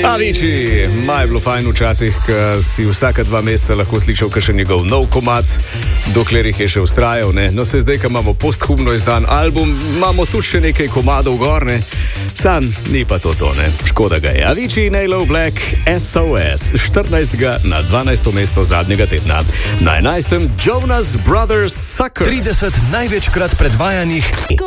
Avicii, maj bilo fajn včasih, ko si vsaka 2 meseca lahko slišal kakšen njegov nov komad, dokler jih je še ustrajal, ne. No, se zdaj, ko imamo posthumno izdan album, imamo tudi še nekaj komadov gor, ne. Sam ni pa to, ne. Škoda ga je. Avicii, Nailo Black, SOS, 14. na 12. mesto zadnjega tedna. Na 11. Jonas Brothers Sucker. 30 največkrat predvajanih